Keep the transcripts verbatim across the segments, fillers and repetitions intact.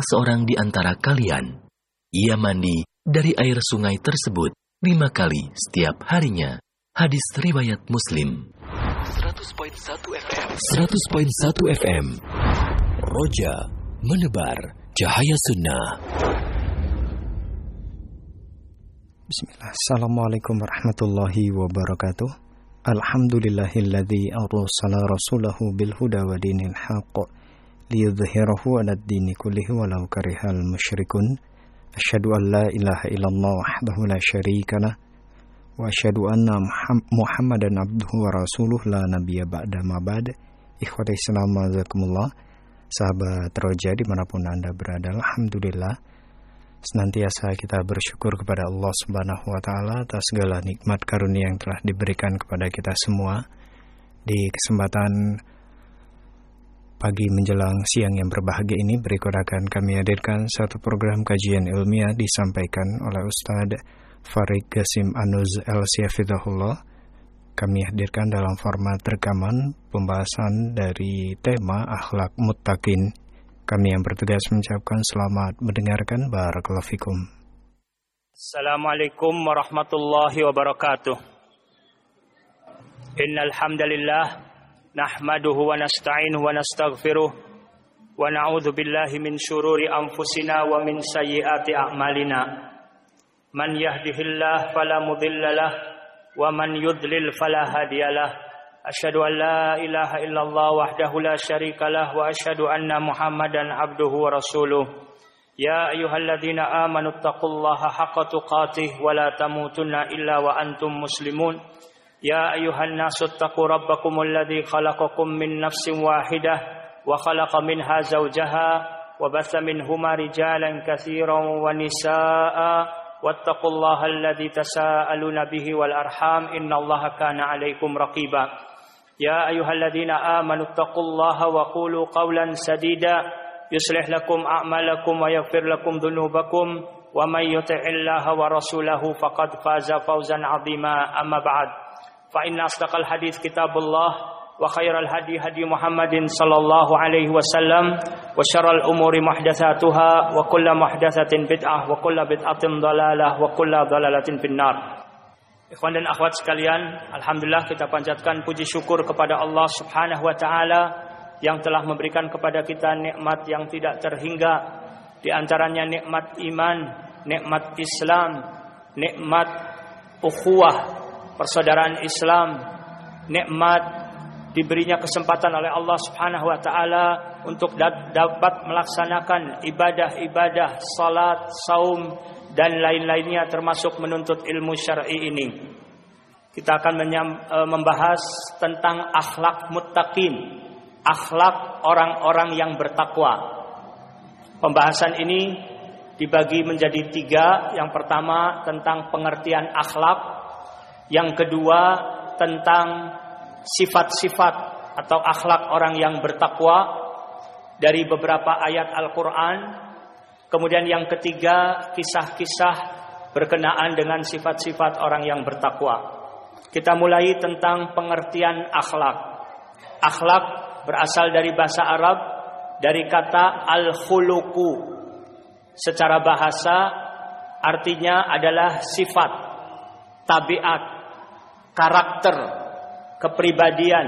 seorang di antara kalian, ia mandi dari air sungai tersebut lima kali setiap harinya. Hadis riwayat Muslim. seratus koma satu F M. seratus koma satu F M. Roja menebar cahaya sunnah. Bismillah. Assalamualaikum warahmatullahi wabarakatuh. Alhamdulillahilladzi arsala rasulahu bil huda wa dinil haqq liyudhhirahu 'alad dini kullihi walau karihal musyrikun. Asyhadu an la ilaha illallah wahdahu la syarikalah wa asyhadu anna Muhammadan abduhu wa rasuluh la nabiyya ba'da ma ba'd. Ikhwati Islam jazakumullah. Sahabat Roja dimanapun Anda berada, alhamdulillah senantiasa kita bersyukur kepada Allah Subhanahu wa taala atas segala nikmat karunia yang telah diberikan kepada kita semua. Di kesempatan pagi menjelang siang yang berbahagia ini, berikut akan kami hadirkan satu program kajian ilmiah disampaikan oleh Ustadz Farid Qasim Anuz El-Syafidahullah. Kami hadirkan dalam format rekaman pembahasan dari tema akhlak muttaqin. Kami yang bertugas mengucapkan selamat mendengarkan. Barakallahu fikum. Assalamualaikum warahmatullahi wabarakatuh. Innal hamdalillah nahmaduhu wa nasta'inuhu wa nastaghfiruh wa na'udzu billahi min syururi anfusina wa min sayyiati a'malina. Man yahdihillahu fala mudhillalah wa man yudlil fala hadiyalah. Asyhadu an la ilaha illallah wahdahu la syarikalah wa asyhadu anna Muhammadan abduhu wa rasuluh. Ya ayyuhalladzina amanu taqullaha haqqa tuqatih wa la tamutunna illa wa antum muslimun. Ya ayyuhan nasu taqu rabbakumul ladzi khalaqakum min nafsin wahidah wa khalaqa minha zawjaha wa batha minhuma rijalan katsiran wa nisaa'a. Wattaqullaha alladzi tasaaluna bihi wal arham innallaha kana 'alaikum raqiba. Ya ayyuhalladzina amanu taqullaha wa qulu qawlan sadida yuslih lakum a'malakum wa yaghfir lakum dhunubakum wa may yuti'illaha wa rasulahu faqad faza fawzan 'azima. Amma ba'd. Fa inna asdaqal hadits kitabullah wa khairal hadi hadi Muhammadin sallallahu alaihi wasallam wa syarral umuri muhdatsatuha wa kullu muhdatsatin bid'ah wa kullu bid'atin dhalalah wa kullu dhalalatin finnar. Ikhwan dan akhwat sekalian, alhamdulillah kita panjatkan puji syukur kepada Allah Subhanahu wa taala yang telah memberikan kepada kita nikmat yang tidak terhingga, di antaranya nikmat iman, nikmat Islam, nikmat ukhuwah, persaudaraan Islam, nikmat diberinya kesempatan oleh Allah Subhanahu wa taala untuk dapat melaksanakan ibadah-ibadah, salat, saum dan lain-lainnya termasuk menuntut ilmu syar'i ini. Kita akan menyam, e, membahas tentang akhlak muttaqin, akhlak orang-orang yang bertakwa. Pembahasan ini dibagi menjadi tiga. Yang pertama tentang pengertian akhlak, yang kedua tentang sifat-sifat atau akhlak orang yang bertakwa dari beberapa ayat Al-Quran. Kemudian yang ketiga, kisah-kisah berkenaan dengan sifat-sifat orang yang bertakwa. Kita mulai tentang pengertian akhlak. Akhlak berasal dari bahasa Arab, dari kata al-khuluqu. Secara bahasa artinya adalah sifat, tabiat, karakter, kepribadian.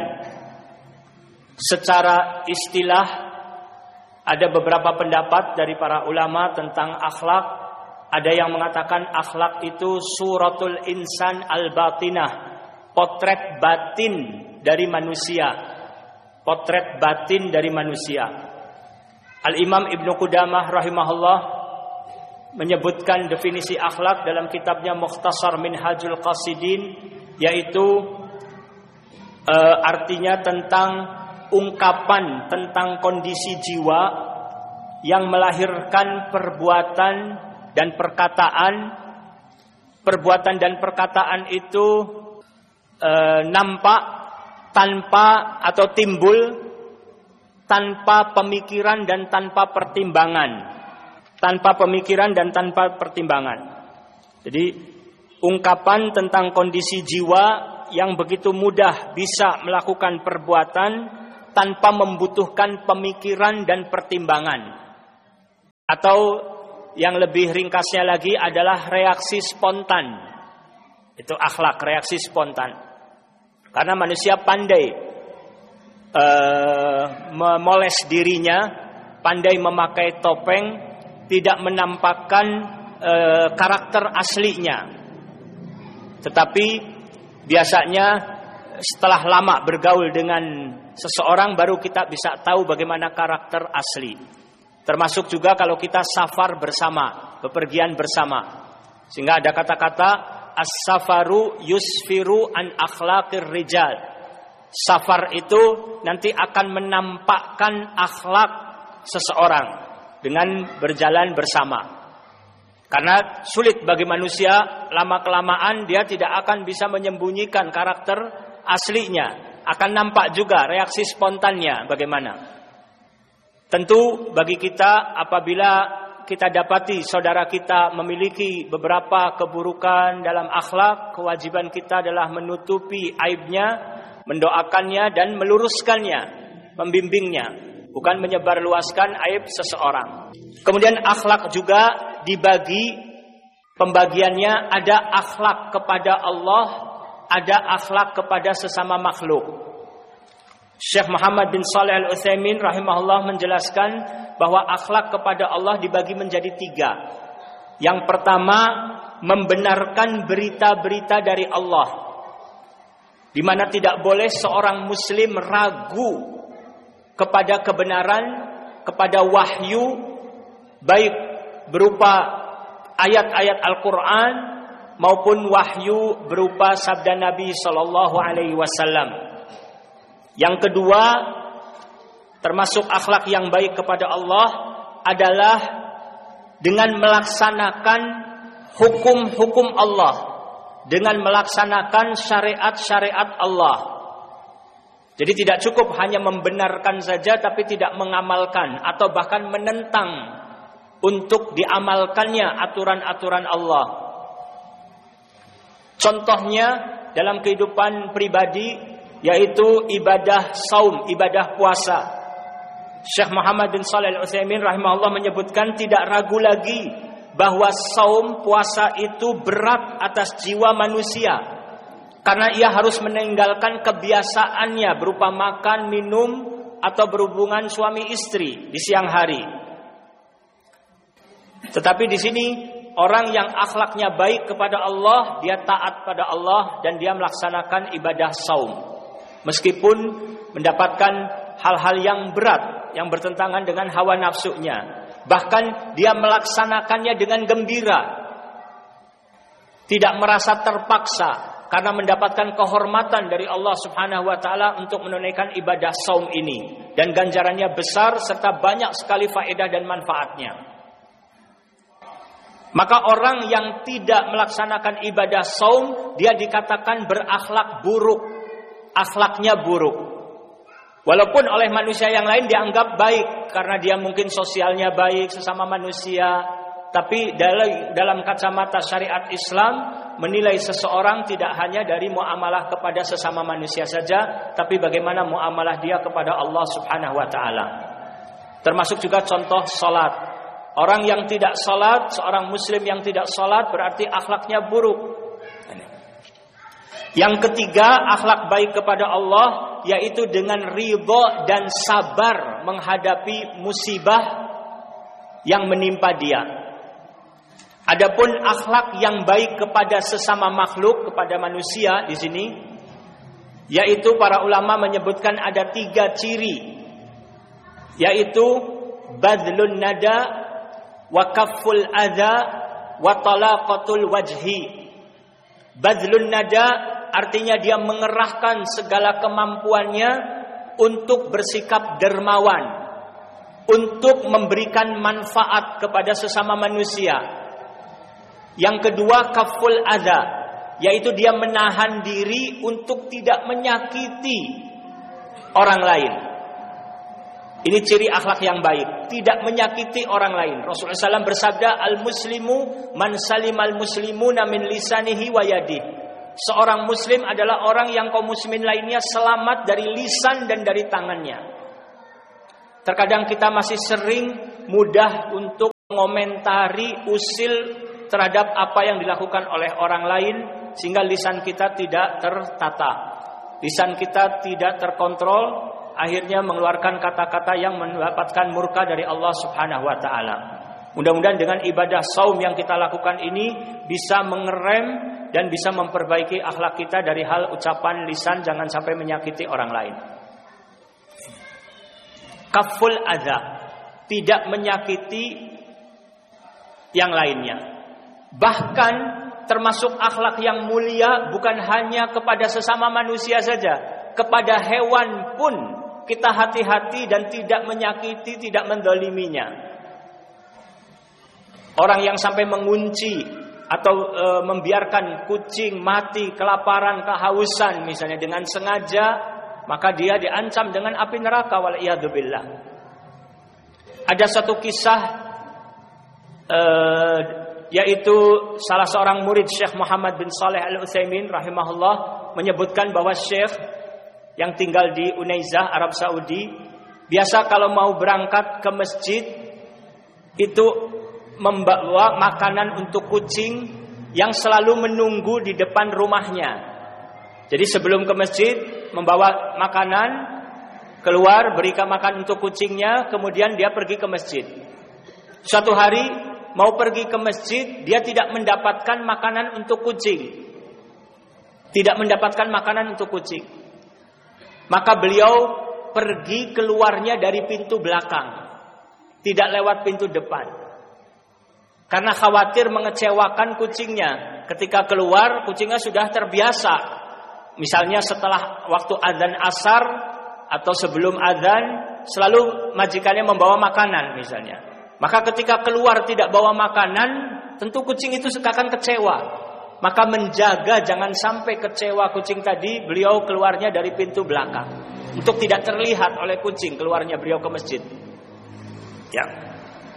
Secara istilah ada beberapa pendapat dari para ulama tentang akhlak. Ada yang mengatakan akhlak itu suratul insan al-batinah, potret batin dari manusia. Potret batin dari manusia. Al-Imam Ibnu Qudamah rahimahullah menyebutkan definisi akhlak dalam kitabnya Mukhtasar Minhajul Qasidin, yaitu e, artinya tentang ungkapan tentang kondisi jiwa yang melahirkan perbuatan dan perkataan. Perbuatan dan perkataan itu e, nampak tanpa atau timbul tanpa pemikiran dan tanpa pertimbangan. Tanpa pemikiran dan tanpa pertimbangan. Jadi ungkapan tentang kondisi jiwa yang begitu mudah bisa melakukan perbuatan tanpa membutuhkan pemikiran dan pertimbangan. Atau yang lebih ringkasnya lagi adalah reaksi spontan. Itu akhlak, reaksi spontan. Karena manusia pandai uh, memoles dirinya, pandai memakai topeng, tidak menampakkan uh, karakter aslinya. Tetapi biasanya setelah lama bergaul dengan seseorang baru kita bisa tahu bagaimana karakter asli. Termasuk juga kalau kita safar bersama, bepergian bersama. Sehingga ada kata-kata as-safaru yusfiru an akhlaqir rijal. Safar itu nanti akan menampakkan akhlak seseorang dengan berjalan bersama. Karena sulit bagi manusia, lama-kelamaan dia tidak akan bisa menyembunyikan karakter aslinya. Akan nampak juga reaksi spontannya bagaimana. Tentu bagi kita apabila kita dapati saudara kita memiliki beberapa keburukan dalam akhlak, kewajiban kita adalah menutupi aibnya, mendoakannya dan meluruskannya, membimbingnya, bukan menyebarluaskan aib seseorang. Kemudian akhlak juga dibagi, pembagiannya ada akhlak kepada Allah, ada akhlak kepada sesama makhluk. Syekh Muhammad bin Shalih Al-Utsaimin rahimahullah menjelaskan bahwa akhlak kepada Allah dibagi menjadi tiga. Yang pertama, membenarkan berita-berita dari Allah, di mana tidak boleh seorang muslim ragu kepada kebenaran, kepada wahyu, baik berupa ayat-ayat Al-Quran maupun wahyu berupa sabda Nabi Sallallahu Alaihi Wasallam. Yang kedua, termasuk akhlak yang baik kepada Allah adalah dengan melaksanakan hukum-hukum Allah, dengan melaksanakan syariat-syariat Allah. Jadi tidak cukup hanya membenarkan saja tapi tidak mengamalkan atau bahkan menentang untuk diamalkannya aturan-aturan Allah. Contohnya dalam kehidupan pribadi yaitu ibadah saum, ibadah puasa. Syekh Muhammad bin Shalih Al-Utsaimin rahimahullah menyebutkan tidak ragu lagi bahwa saum, puasa itu berat atas jiwa manusia. Karena ia harus meninggalkan kebiasaannya berupa makan, minum, atau berhubungan suami istri di siang hari. Tetapi di sini orang yang akhlaknya baik kepada Allah, dia taat pada Allah dan dia melaksanakan ibadah saum. Meskipun mendapatkan hal-hal yang berat, yang bertentangan dengan hawa nafsunya. Bahkan dia melaksanakannya dengan gembira. Tidak merasa terpaksa karena mendapatkan kehormatan dari Allah Subhanahu wa taala untuk menunaikan ibadah saum ini, dan ganjarannya besar serta banyak sekali faedah dan manfaatnya. Maka orang yang tidak melaksanakan ibadah saum, dia dikatakan berakhlak buruk, akhlaknya buruk. Walaupun oleh manusia yang lain dianggap baik karena dia mungkin sosialnya baik sesama manusia, tapi dalam kacamata syariat Islam menilai seseorang tidak hanya dari muamalah kepada sesama manusia saja, tapi bagaimana muamalah dia kepada Allah Subhanahu wa taala. Termasuk juga contoh salat. Orang yang tidak salat, seorang muslim yang tidak salat berarti akhlaknya buruk. Yang ketiga, akhlak baik kepada Allah yaitu dengan ridha dan sabar menghadapi musibah yang menimpa dia. Adapun akhlak yang baik kepada sesama makhluk, kepada manusia di sini, yaitu para ulama menyebutkan ada tiga ciri, yaitu badlun nada, wa kafful adha, wa talaqatul wajhi. Badlun nada artinya dia mengerahkan segala kemampuannya untuk bersikap dermawan, untuk memberikan manfaat kepada sesama manusia. Yang kedua, kaful adha, yaitu dia menahan diri untuk tidak menyakiti orang lain. Ini ciri akhlak yang baik, tidak menyakiti orang lain. Rasulullah shallallahu alaihi wasallam bersabda, al-muslimu man salimal muslimuna min lisanihi wa yadihi. Seorang muslim adalah orang yang kaum muslimin lainnya selamat dari lisan dan dari tangannya. Terkadang kita masih sering mudah untuk mengomentari usil terhadap apa yang dilakukan oleh orang lain, sehingga lisan kita tidak tertata, lisan kita tidak terkontrol, akhirnya mengeluarkan kata-kata yang mendapatkan murka dari Allah Subhanahu wa taala. Mudah-mudahan dengan ibadah saum yang kita lakukan ini bisa mengerem dan bisa memperbaiki akhlak kita dari hal ucapan lisan, jangan sampai menyakiti orang lain. Kaful adza, tidak menyakiti yang lainnya. Bahkan termasuk akhlak yang mulia bukan hanya kepada sesama manusia saja, kepada hewan pun kita hati-hati dan tidak menyakiti, tidak mendoliminya. Orang yang sampai mengunci atau e, membiarkan kucing mati kelaparan, kehausan misalnya dengan sengaja, maka dia diancam dengan api neraka, wal'iyadzubillah. Ada satu kisah e, yaitu salah seorang murid Syekh Muhammad bin Shalih Al-Utsaimin rahimahullah menyebutkan bahwa Syekh yang tinggal di Unaizah, Arab Saudi, biasa kalau mau berangkat ke masjid itu membawa makanan untuk kucing yang selalu menunggu di depan rumahnya. Jadi sebelum ke masjid membawa makanan, keluar berikan makan untuk kucingnya, kemudian dia pergi ke masjid. Suatu hari mau pergi ke masjid, dia tidak mendapatkan makanan untuk kucing. Tidak mendapatkan makanan untuk kucing. Maka beliau pergi keluarnya dari pintu belakang, tidak lewat pintu depan. Karena khawatir mengecewakan kucingnya. Ketika keluar, kucingnya sudah terbiasa. Misalnya setelah waktu adzan asar atau sebelum adzan, selalu majikannya membawa makanan misalnya. Maka ketika keluar tidak bawa makanan, tentu kucing itu akan kecewa. Maka menjaga jangan sampai kecewa kucing tadi, beliau keluarnya dari pintu belakang untuk tidak terlihat oleh kucing keluarnya beliau ke masjid. Ya.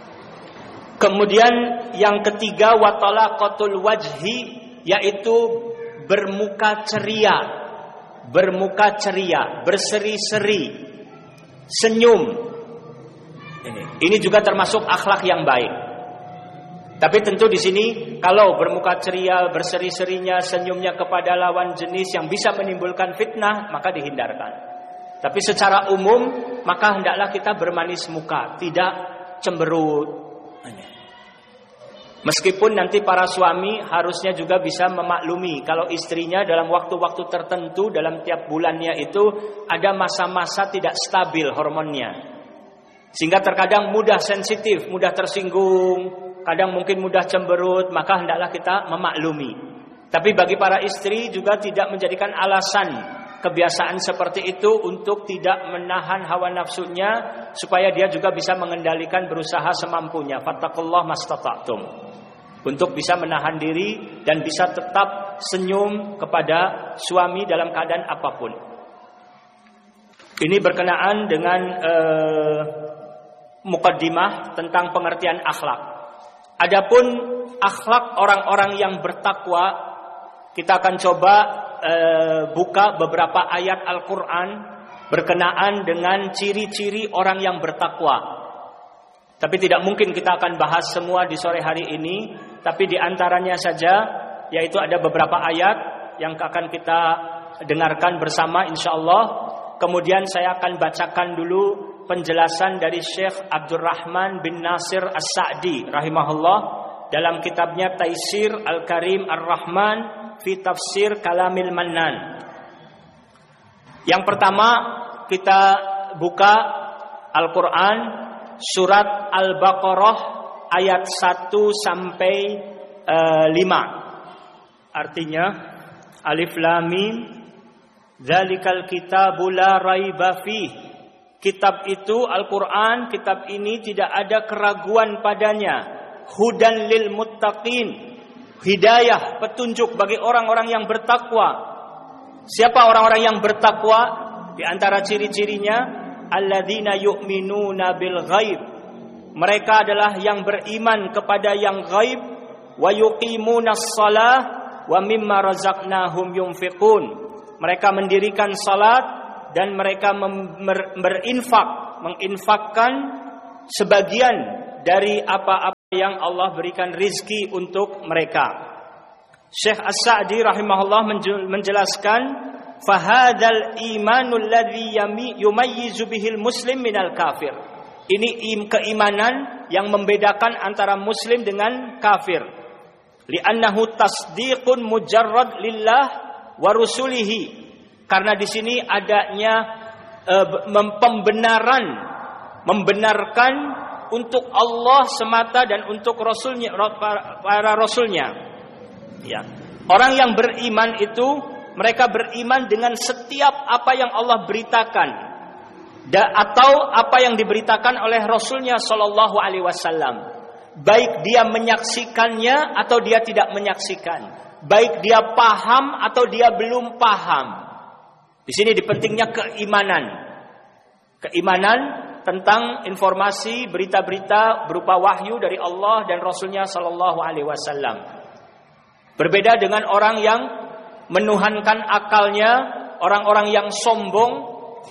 Kemudian yang ketiga, watalaqatul wajhi, yaitu bermuka ceria, bermuka ceria, berseri-seri, senyum. Ini, ini juga termasuk akhlak yang baik. Tapi tentu di sini kalau bermuka ceria, berseri-serinya, senyumnya kepada lawan jenis yang bisa menimbulkan fitnah, maka dihindarkan. Tapi secara umum maka hendaklah kita bermanis muka, tidak cemberut. Meskipun nanti para suami harusnya juga bisa memaklumi kalau istrinya dalam waktu-waktu tertentu dalam tiap bulannya itu ada masa-masa tidak stabil hormonnya, sehingga terkadang mudah sensitif, mudah tersinggung, kadang mungkin mudah cemberut, maka hendaklah kita memaklumi. Tapi bagi para istri juga tidak menjadikan alasan kebiasaan seperti itu untuk tidak menahan hawa nafsunya, supaya dia juga bisa mengendalikan, berusaha semampunya. Fattaqullaha mastata'tum, untuk bisa menahan diri dan bisa tetap senyum kepada suami dalam keadaan apapun. Ini berkenaan dengan uh, mukaddimah tentang pengertian akhlak. Adapun akhlak orang-orang yang bertakwa, kita akan coba uh, buka beberapa ayat Al-Quran berkenaan dengan ciri-ciri orang yang bertakwa. Tapi tidak mungkin kita akan bahas semua di sore hari ini, tapi di antaranya saja, yaitu ada beberapa ayat yang akan kita dengarkan bersama insyaallah. Kemudian saya akan bacakan dulu penjelasan dari Syekh Abdurrahman bin Nasir As-Sa'di rahimahullah dalam kitabnya Taisir Al-Karim Ar-Rahman fi Tafsir Kalamil Mannan. Yang pertama kita buka Al-Quran surat Al-Baqarah ayat satu sampai lima. Artinya Alif Lam Mim, dzalikal kitabu la raiba fih. Kitab itu Al-Qur'an, kitab ini tidak ada keraguan padanya. Hudan lil muttaqin, hidayah, petunjuk bagi orang-orang yang bertakwa. Siapa orang-orang yang bertakwa? Di antara ciri-cirinya alladzina yu'minuna bil ghaib, mereka adalah yang beriman kepada yang ghaib, wa yuqimunas shalah wa mimma razaqnahum yunfiqun, mereka mendirikan salat dan mereka berinfak, menginfakkan sebagian dari apa-apa yang Allah berikan rizki untuk mereka. Syekh As-Sa'di rahimahullah menjelaskan, fahadzal imanul ladzi yumayyizu bihil muslim minal kafir. Ini keimanan yang membedakan antara muslim dengan kafir. Li'annahu tasdiqun mujarrad lillah wa rusulihi. Karena di sini adanya e, pembenaran, membenarkan untuk Allah semata dan untuk Rasulnya, para Rasulnya. Ya. Orang yang beriman itu, mereka beriman dengan setiap apa yang Allah beritakan, da, atau apa yang diberitakan oleh Rasulnya Shallallahu Alaihi Wasallam. Baik dia menyaksikannya atau dia tidak menyaksikan, baik dia paham atau dia belum paham. Di sini dipentingnya keimanan, keimanan tentang informasi berita-berita berupa wahyu dari Allah dan Rasulnya Sallallahu Alaihi Wasallam. Berbeda dengan orang yang menuhankan akalnya, orang-orang yang sombong,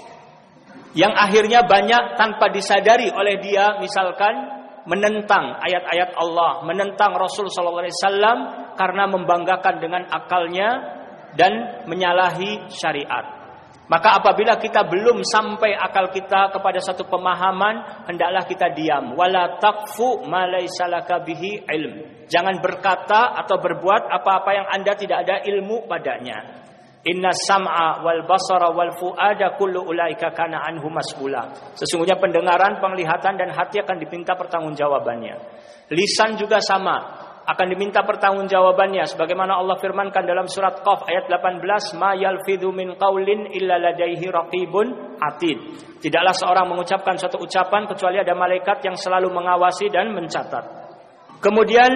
yang akhirnya banyak tanpa disadari oleh dia, misalkan menentang ayat-ayat Allah, menentang Rasul Sallallahu Alaihi Wasallam karena membanggakan dengan akalnya dan menyalahi syariat. Maka apabila kita belum sampai akal kita kepada satu pemahaman, hendaklah kita diam. Wala taqfu ma laysa laka bihi ilm. Jangan berkata atau berbuat apa-apa yang Anda tidak ada ilmu padanya. Inna sam'a wal basara wal fuada kullu ulaika kana anhu mas'ula. Sesungguhnya pendengaran, penglihatan dan hati akan diminta pertanggungjawabannya. Lisan juga sama, akan diminta pertanggungjawabannya, sebagaimana Allah firmankan dalam surat Qaf ayat delapan belas, ma yalfidhu min qaulin illa ladaihi raqibun atid. Tidaklah seorang mengucapkan suatu ucapan kecuali ada malaikat yang selalu mengawasi dan mencatat. Kemudian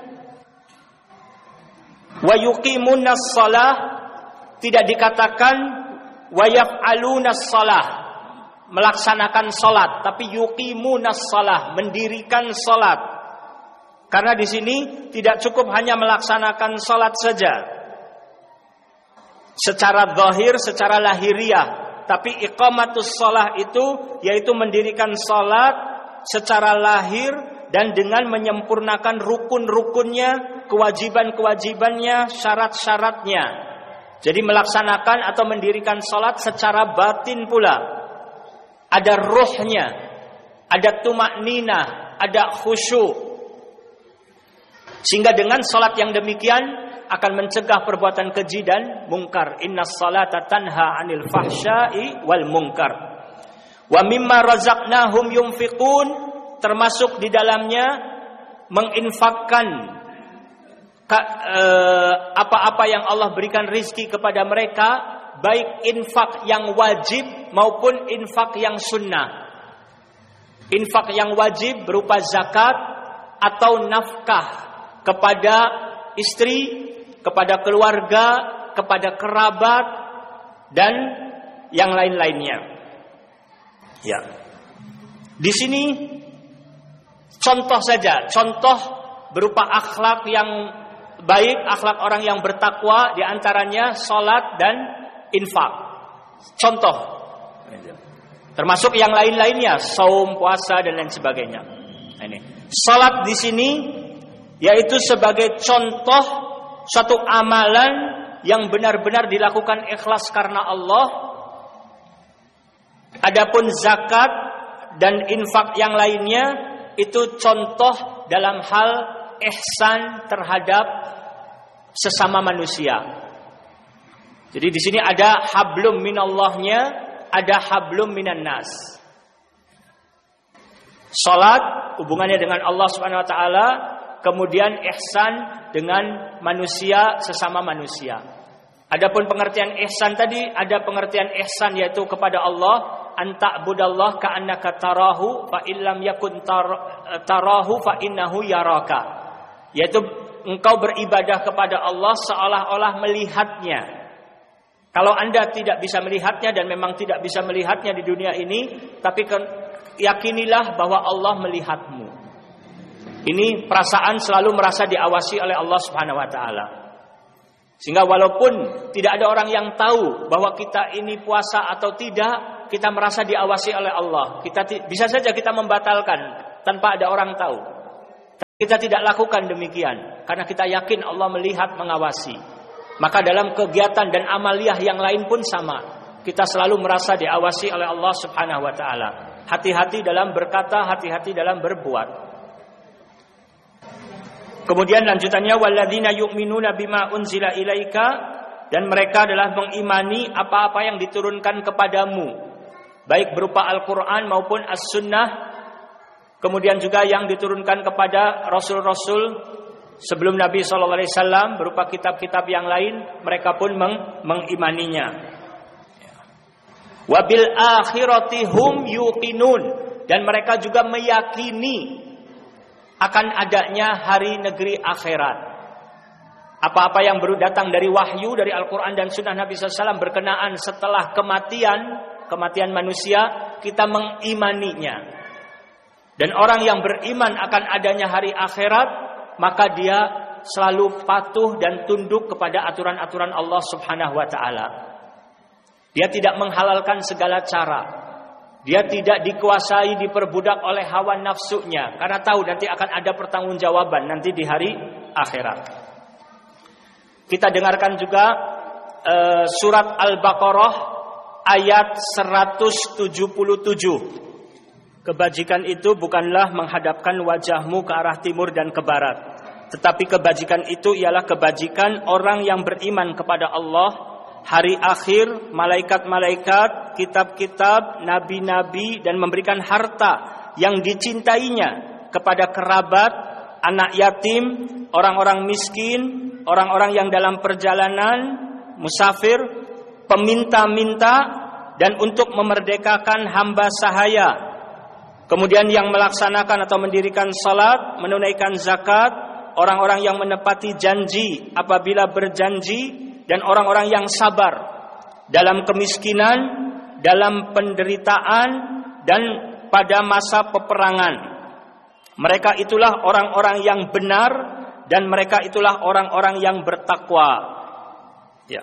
wa yuqimunas shalah, tidak dikatakan wa yaf'alunas shalah, melaksanakan salat, tapi yuqimunas shalah, mendirikan salat. Karena di sini tidak cukup hanya melaksanakan salat saja secara zahir, secara lahiriah, tapi iqamatus shalah itu yaitu mendirikan salat secara lahir dan dengan menyempurnakan rukun-rukunnya, kewajiban-kewajibannya, syarat-syaratnya. Jadi melaksanakan atau mendirikan salat secara batin pula. Ada ruhnya, ada tumakninah, ada khusyuk. Sehingga dengan salat yang demikian akan mencegah perbuatan keji dan mungkar. Innas salata tanha 'anil fahsya'i wal munkar. Wa mimma razaqnahum yunfiqun, termasuk di dalamnya menginfakkan apa-apa yang Allah berikan rizki kepada mereka, baik infak yang wajib maupun infak yang sunnah. Infak yang wajib berupa zakat atau nafkah kepada istri, kepada keluarga, kepada kerabat dan yang lain-lainnya. Ya. Di sini contoh saja, contoh berupa akhlak yang baik, akhlak orang yang bertakwa, di antaranya salat dan infak. Contoh. Termasuk yang lain-lainnya, saum, puasa dan lain sebagainya. Ini. Salat di sini yaitu sebagai contoh suatu amalan yang benar-benar dilakukan ikhlas karena Allah. Adapun zakat dan infak yang lainnya itu contoh dalam hal ihsan terhadap sesama manusia. Jadi di sini ada hablum minallahnya, ada hablum minan nas. Salat hubungannya dengan Allah Subhanahu wa taala, kemudian ihsan dengan manusia, sesama manusia. Adapun pengertian ihsan tadi, ada pengertian ihsan yaitu kepada Allah, anta'budallah ka'annaka tarahu fa illam yakun tarahu fa innahu yaraka. Yaitu engkau beribadah kepada Allah seolah-olah melihatnya. Kalau Anda tidak bisa melihatnya dan memang tidak bisa melihatnya di dunia ini, tapi yakinilah bahwa Allah melihatmu. Ini perasaan selalu merasa diawasi oleh Allah Subhanahu wa taala. Sehingga walaupun tidak ada orang yang tahu bahwa kita ini puasa atau tidak, kita merasa diawasi oleh Allah. Kita bisa saja kita membatalkan tanpa ada orang tahu. Kita tidak lakukan demikian karena kita yakin Allah melihat, mengawasi. Maka dalam kegiatan dan amaliyah yang lain pun sama. Kita selalu merasa diawasi oleh Allah Subhanahu wa taala. Hati-hati dalam berkata, hati-hati dalam berbuat. Kemudian lanjutannya walladzina yu'minuna bima unzila ilaika, dan mereka adalah mengimani apa-apa yang diturunkan kepadamu, baik berupa Al-Qur'an maupun As-Sunnah. Kemudian juga yang diturunkan kepada rasul-rasul sebelum Nabi sallallahu alaihi wasallam berupa kitab-kitab yang lain, mereka pun meng- mengimaninya. Wabil akhirati hum yuqinun, dan mereka juga meyakini akan adanya hari negeri akhirat. Apa-apa yang baru datang dari wahyu, dari Al-Quran dan Sunnah Nabi sallallahu alaihi wasallam berkenaan setelah kematian, kematian manusia, kita mengimaninya. Dan orang yang beriman akan adanya hari akhirat, maka dia selalu patuh dan tunduk kepada aturan-aturan Allah Subhanahu wa taala. Dia tidak menghalalkan segala cara. Dia tidak dikuasai, diperbudak oleh hawa nafsunya, karena tahu nanti akan ada pertanggungjawaban nanti di hari akhirat. Kita dengarkan juga uh, surat Al-Baqarah ayat seratus tujuh puluh tujuh. Kebajikan itu bukanlah menghadapkan wajahmu ke arah timur dan ke barat, tetapi kebajikan itu ialah kebajikan orang yang beriman kepada Allah, hari akhir, malaikat-malaikat, kitab-kitab, nabi-nabi, dan memberikan harta yang dicintainya kepada kerabat, anak yatim, orang-orang miskin, orang-orang yang dalam perjalanan, musafir, peminta-minta, dan untuk memerdekakan hamba sahaya. Kemudian yang melaksanakan atau mendirikan salat, menunaikan zakat, orang-orang yang menepati janji apabila berjanji, dan orang-orang yang sabar dalam kemiskinan, dalam penderitaan, dan pada masa peperangan. Mereka itulah orang-orang yang benar, dan mereka itulah orang-orang yang bertakwa. Ya.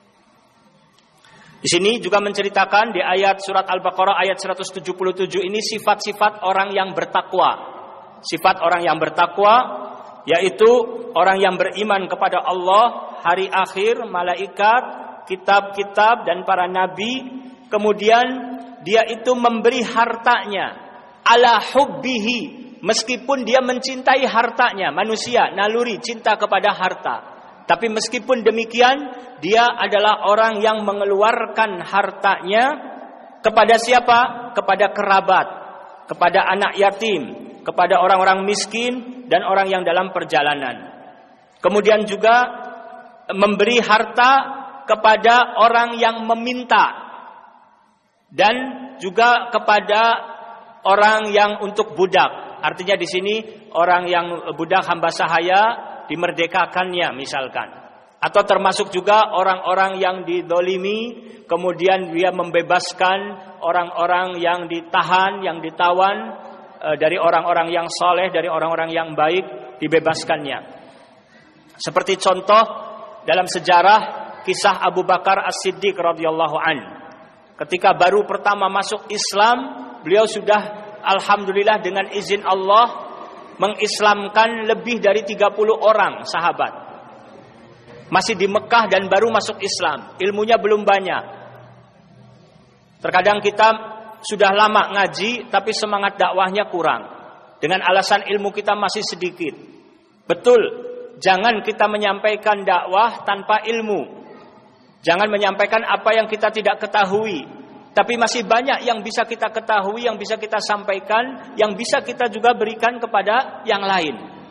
Di sini juga menceritakan di ayat surat Al-Baqarah ayat seratus tujuh puluh tujuh ini sifat-sifat orang yang bertakwa. Sifat orang yang bertakwa yaitu orang yang beriman kepada Allah, hari akhir, malaikat, kitab-kitab, dan para nabi. Kemudian dia itu memberi hartanya ala hubbihi, meskipun dia mencintai hartanya. Manusia naluri cinta kepada harta, tapi meskipun demikian dia adalah orang yang mengeluarkan hartanya kepada siapa? Kepada kerabat, kepada anak yatim, kepada orang-orang miskin, dan orang yang dalam perjalanan. Kemudian juga memberi harta kepada orang yang meminta, dan juga kepada orang yang untuk budak. Artinya di sini orang yang budak, hamba sahaya, dimerdekakannya misalkan. Atau termasuk juga orang-orang yang didolimi, kemudian dia membebaskan orang-orang yang ditahan, yang ditawan, e, dari orang-orang yang soleh, dari orang-orang yang baik, dibebaskannya. Seperti contoh dalam sejarah kisah Abu Bakar As-Siddiq radhiyallahu an. Ketika baru pertama masuk Islam, beliau sudah alhamdulillah dengan izin Allah mengislamkan lebih dari tiga puluh orang sahabat. Masih di Mekah dan baru masuk Islam, ilmunya belum banyak. Terkadang kita sudah lama ngaji tapi semangat dakwahnya kurang, dengan alasan ilmu kita masih sedikit. Betul, jangan kita menyampaikan dakwah tanpa ilmu. Jangan menyampaikan apa yang kita tidak ketahui. Tapi masih banyak yang bisa kita ketahui, yang bisa kita sampaikan, yang bisa kita juga berikan kepada yang lain.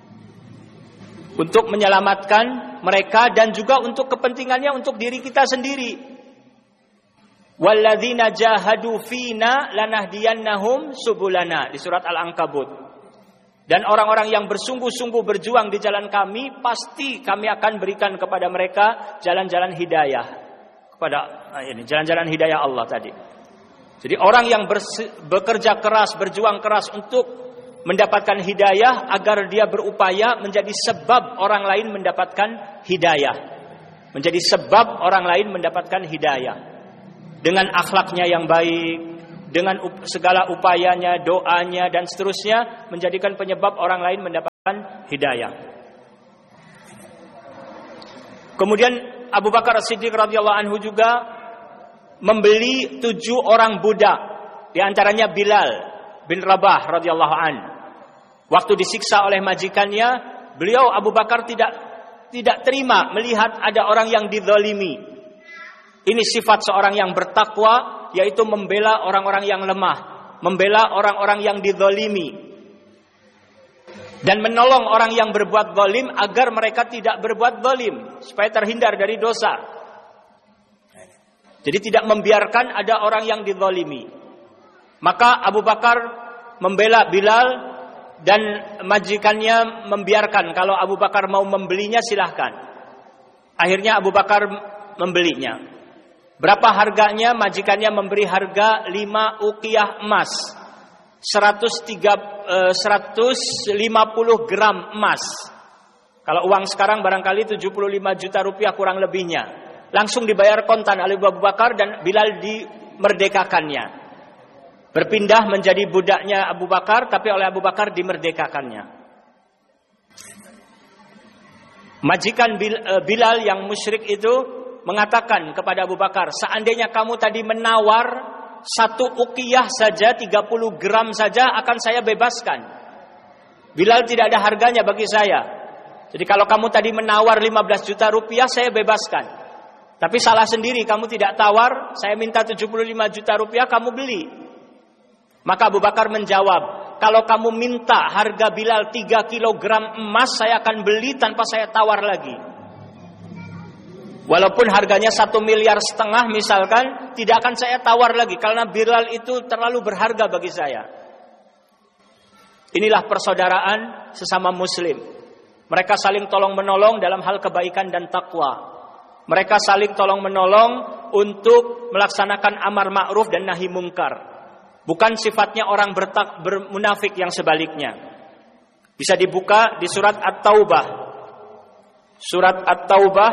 Untuk menyelamatkan mereka dan juga untuk kepentingannya untuk diri kita sendiri. Walladzina jahadu fina lanahdiyannahum subulana di surat Al-Ankabut. Dan orang-orang yang bersungguh-sungguh berjuang di jalan kami, pasti kami akan berikan kepada mereka jalan-jalan hidayah. Kepada ini jalan-jalan hidayah Allah tadi. Jadi orang yang berse, bekerja keras, berjuang keras untuk mendapatkan hidayah, agar dia berupaya menjadi sebab orang lain mendapatkan hidayah. Menjadi sebab orang lain mendapatkan hidayah. Dengan akhlaknya yang baik, dengan segala upayanya, doanya, dan seterusnya, menjadikan penyebab orang lain mendapatkan hidayah. Kemudian Abu Bakar As-Siddiq radhiyallahu anhu juga membeli tujuh orang budak, di antaranya Bilal bin Rabah radhiyallahu an. Waktu disiksa oleh majikannya, beliau Abu Bakar tidak tidak terima melihat ada orang yang dizalimi. Ini sifat seorang yang bertakwa, yaitu membela orang-orang yang lemah, membela orang-orang yang dizalimi, dan menolong orang yang berbuat zalim agar mereka tidak berbuat zalim, supaya terhindar dari dosa. Jadi tidak membiarkan ada orang yang dizalimi. Maka Abu Bakar membela Bilal, dan majikannya membiarkan kalau Abu Bakar mau membelinya silahkan. Akhirnya Abu Bakar membelinya. Berapa harganya? Majikannya memberi harga lima uqiyah emas, seratus lima puluh gram emas. Kalau uang sekarang barangkali tujuh puluh lima juta rupiah kurang lebihnya. Langsung dibayar kontan oleh Abu Bakar, dan Bilal dimerdekakannya. Berpindah menjadi budaknya Abu Bakar, tapi oleh Abu Bakar dimerdekakannya. Majikan Bilal yang musyrik itu mengatakan kepada Abu Bakar, seandainya kamu tadi menawar satu uqiyah saja, tiga puluh gram saja, akan saya bebaskan. Bilal tidak ada harganya bagi saya. Jadi kalau kamu tadi menawar lima belas juta rupiah, saya bebaskan. Tapi salah sendiri, kamu tidak tawar, saya minta tujuh puluh lima juta rupiah, kamu beli. Maka Abu Bakar menjawab, kalau kamu minta harga Bilal tiga kilogram emas, saya akan beli tanpa saya tawar lagi. Walaupun harganya satu miliar setengah misalkan, tidak akan saya tawar lagi, karena Bilal itu terlalu berharga bagi saya. Inilah persaudaraan sesama muslim. Mereka saling tolong menolong dalam hal kebaikan dan takwa. Mereka saling tolong menolong untuk melaksanakan amar ma'ruf dan nahi mungkar. Bukan sifatnya orang bertak, bermunafik yang sebaliknya. Bisa dibuka di surat At-Taubah. Surat At-Taubah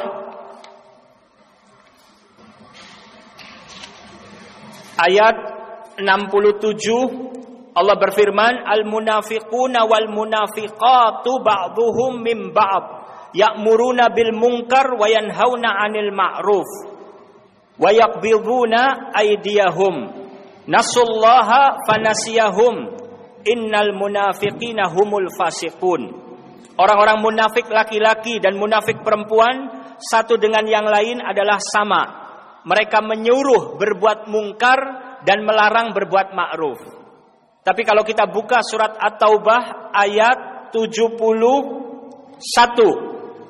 ayat enam puluh tujuh, Allah berfirman, al-munafiquna wal munafiqatu ba'dhuhum min ba'd ya'muruna bil munkar wa yanhauna 'anil ma'ruf wa yaqbiduna aydiyahum nasullaha fanasiyahum innal munafiqina humul fasiqun. Orang-orang munafik laki-laki dan munafik perempuan satu dengan yang lain adalah sama. Mereka menyuruh berbuat mungkar dan melarang berbuat ma'ruf. Tapi kalau kita buka surat At-Taubah ayat tujuh puluh satu.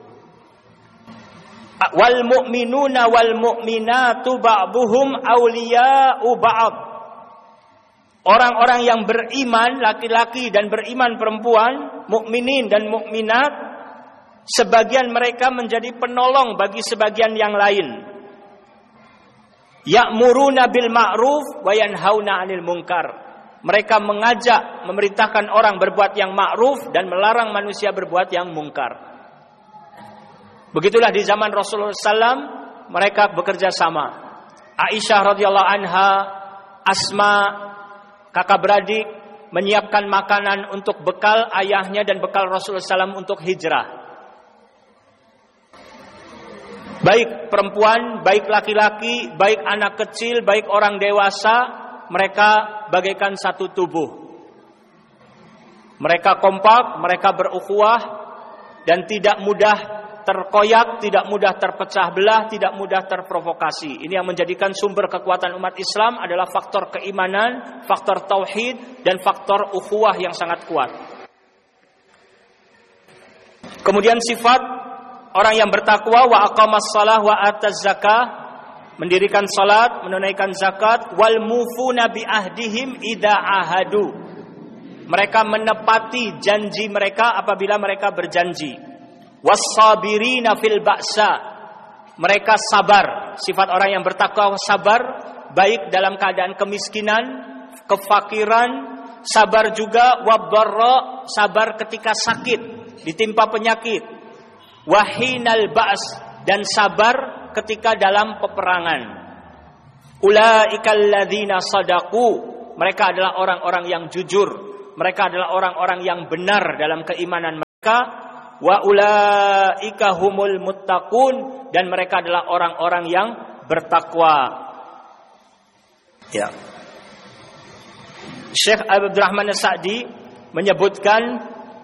Wal mu'minuna wal mu'minatu ba'duhum awliya'u ba'd. Orang-orang yang beriman laki-laki dan beriman perempuan, mukminin dan mukminat, sebagian mereka menjadi penolong bagi sebagian yang lain. Ya'muruna bil ma'ruf wa yanhauna 'anil munkar. Mereka mengajak, memerintahkan orang berbuat yang ma'ruf dan melarang manusia berbuat yang mungkar. Begitulah di zaman Rasulullah sallallahu alaihi wasallam mereka bekerja sama. Aisyah radhiyallahu anha, Asma, kakak beradik, menyiapkan makanan untuk bekal ayahnya dan bekal Rasulullah sallallahu alaihi wasallam untuk hijrah. Baik perempuan, baik laki-laki, baik anak kecil, baik orang dewasa, mereka bagaikan satu tubuh. Mereka kompak, mereka berukhuwah, dan tidak mudah terkoyak, tidak mudah terpecah belah, tidak mudah terprovokasi. Ini yang menjadikan sumber kekuatan umat Islam adalah faktor keimanan, faktor tauhid, dan faktor ukhuwah yang sangat kuat. Kemudian sifat orang yang bertakwa, wa aqamas shalah wa ataz zakah, mendirikan salat, menunaikan zakat, wal mufuna bi ahdihim idza ahadu. Mereka menepati janji mereka apabila mereka berjanji. Was-sabirina fil ba'sa. Mereka sabar. Sifat orang yang bertakwa sabar, baik dalam keadaan kemiskinan, kefakiran, sabar juga wad-dharra, sabar ketika sakit, ditimpa penyakit. Wahinal ba's, dan sabar ketika dalam peperangan. Ulaikal ladzina sadaqu. Mereka adalah orang-orang yang jujur. Mereka adalah orang-orang yang benar dalam keimanan mereka. wa ulaika humul muttaqun, dan mereka adalah orang-orang yang bertakwa. Ya. Syekh Abdurrahman As-Sa'di menyebutkan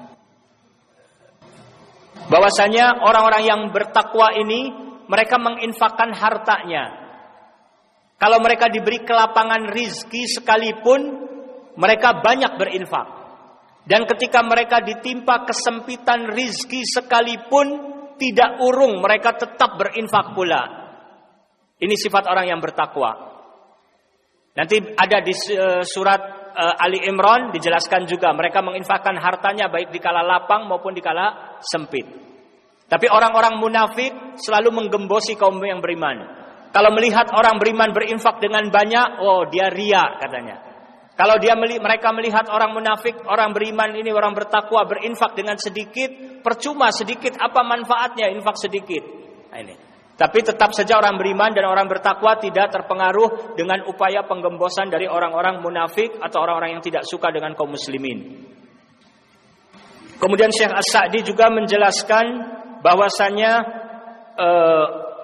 bahwasanya orang-orang yang bertakwa ini mereka menginfakkan hartanya. Kalau mereka diberi kelapangan rizki sekalipun, mereka banyak berinfak. Dan ketika mereka ditimpa kesempitan rizki sekalipun, tidak urung, mereka tetap berinfak pula. Ini sifat orang yang bertakwa. Nanti ada di surat Ali Imran dijelaskan juga, mereka menginfakkan hartanya baik di kala lapang maupun di kala sempit. Tapi orang-orang munafik selalu menggembosi kaum yang beriman. Kalau melihat orang beriman berinfak dengan banyak, oh dia ria katanya. Kalau dia mereka melihat orang munafik, orang beriman ini, orang bertakwa berinfak dengan sedikit, percuma sedikit, apa manfaatnya infak sedikit? Nah, ini. Tapi tetap saja orang beriman dan orang bertakwa tidak terpengaruh dengan upaya penggembosan dari orang-orang munafik atau orang-orang yang tidak suka dengan kaum muslimin. Kemudian Syekh As-Sa'di juga menjelaskan bahwasanya eh,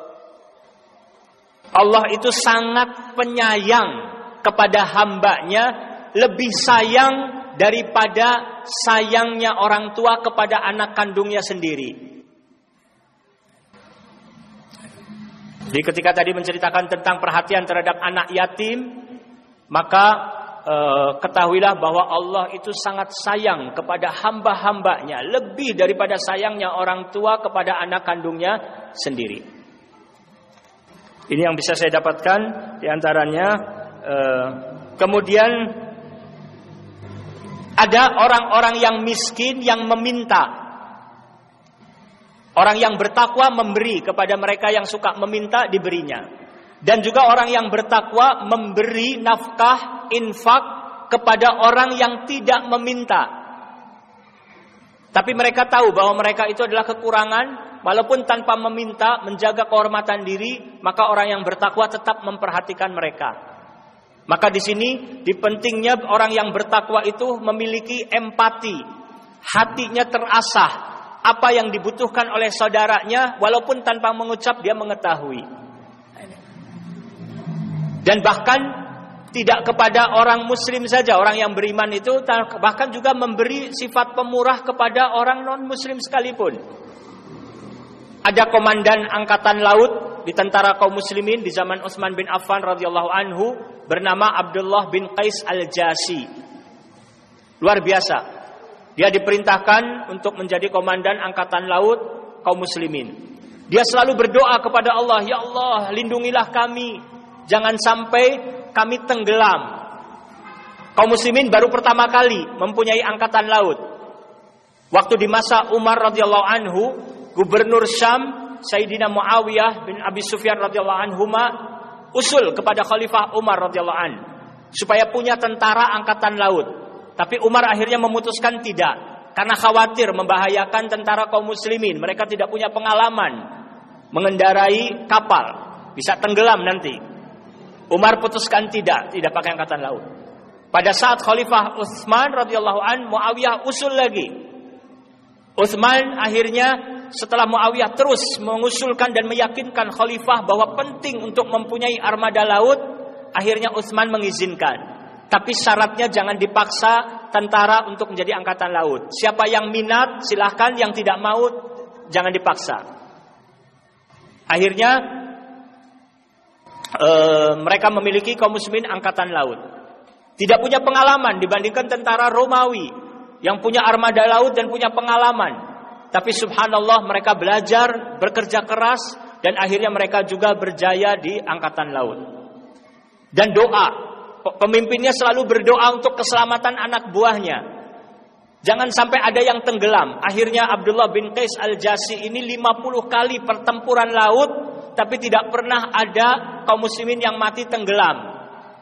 Allah itu sangat penyayang kepada hambanya, lebih sayang daripada sayangnya orang tua kepada anak kandungnya sendiri. Jadi ketika tadi menceritakan tentang perhatian terhadap anak yatim, maka eh, ketahuilah bahwa Allah itu sangat sayang kepada hamba-hambanya, lebih daripada sayangnya orang tua kepada anak kandungnya sendiri. Ini yang bisa saya dapatkan diantaranya. Uh, kemudian ada orang-orang yang miskin yang meminta. Orang yang bertakwa memberi kepada mereka yang suka meminta, diberinya. Dan juga orang yang bertakwa memberi nafkah, infak kepada orang yang tidak meminta. Tapi mereka tahu bahwa mereka itu adalah kekurangan, walaupun tanpa meminta, menjaga kehormatan diri, maka orang yang bertakwa tetap memperhatikan mereka. Maka di sini dipentingnya orang yang bertakwa itu memiliki empati, hatinya terasah, apa yang dibutuhkan oleh saudaranya, walaupun tanpa mengucap dia mengetahui. Dan bahkan tidak kepada orang muslim saja, orang yang beriman itu bahkan juga memberi sifat pemurah kepada orang non muslim sekalipun. Ada komandan angkatan laut di tentara kaum muslimin di zaman Utsman bin Affan radhiyallahu anhu, bernama Abdullah bin Qais Al-Jasi. Luar biasa. Dia diperintahkan untuk menjadi komandan angkatan laut kaum muslimin. Dia selalu berdoa kepada Allah, ya Allah, lindungilah kami, jangan sampai kami tenggelam. Kaum muslimin baru pertama kali mempunyai angkatan laut. Waktu di masa Umar radhiyallahu anhu, Gubernur Syam Sayyidina Muawiyah bin Abi Sufyan radhiyallahu anhuma usul kepada Khalifah Umar radhiyallahu an supaya punya tentara angkatan laut. Tapi Umar akhirnya memutuskan tidak, karena khawatir membahayakan tentara kaum muslimin. Mereka tidak punya pengalaman mengendarai kapal, bisa tenggelam nanti. Umar putuskan tidak, tidak pakai angkatan laut. Pada saat Khalifah Utsman radhiyallahu an, Muawiyah usul lagi. Utsman akhirnya setelah Muawiyah terus mengusulkan dan meyakinkan Khalifah bahwa penting untuk mempunyai armada laut, akhirnya Utsman mengizinkan. Tapi syaratnya jangan dipaksa tentara untuk menjadi angkatan laut. Siapa yang minat silahkan, yang tidak mau jangan dipaksa. Akhirnya e, mereka memiliki kaum muslimin angkatan laut. Tidak punya pengalaman dibandingkan tentara Romawi yang punya armada laut dan punya pengalaman. Tapi subhanallah mereka belajar, bekerja keras, dan akhirnya mereka juga berjaya di angkatan laut. Dan doa, pemimpinnya selalu berdoa untuk keselamatan anak buahnya. Jangan sampai ada yang tenggelam. Akhirnya Abdullah bin Qais Al-Jasi ini lima puluh kali pertempuran laut, tapi tidak pernah ada kaum muslimin yang mati tenggelam.